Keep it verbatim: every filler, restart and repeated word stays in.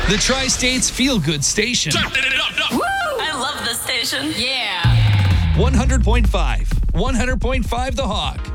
The Tri-State's feel-good station. Turn it up, Woo! I love this station. Yeah. one hundred point five. one hundred point five The Hawk.